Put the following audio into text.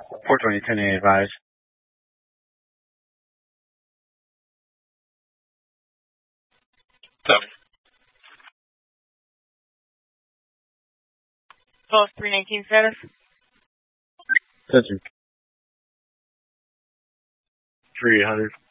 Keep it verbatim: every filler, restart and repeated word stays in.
four twenty, ten A advised. Seven. twelve three nineteen status. Attention. three hundred.